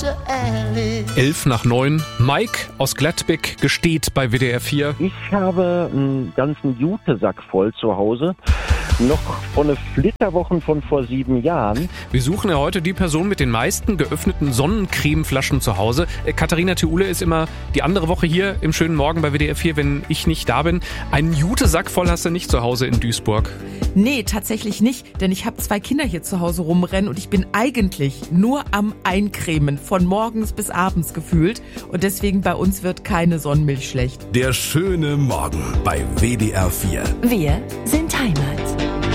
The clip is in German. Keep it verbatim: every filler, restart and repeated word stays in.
Elf nach neun. Mike aus Gladbeck gesteht bei W D R vier. Ich habe einen ganzen Jutesack voll zu Hause. Noch von den Flitterwochen von vor sieben Jahren. Wir suchen ja heute die Person mit den meisten geöffneten Sonnencremeflaschen zu Hause. Äh, Katharina Theule ist immer die andere Woche hier im schönen Morgen bei W D R vier, wenn ich nicht da bin. Einen Jutesack voll hast du nicht zu Hause in Duisburg. Nee, tatsächlich nicht, denn ich habe zwei Kinder hier zu Hause rumrennen und ich bin eigentlich nur am Eincremen, von morgens bis abends gefühlt. Und deswegen bei uns wird keine Sonnenmilch schlecht. Der schöne Morgen bei W D R vier. Wir sind Heimat.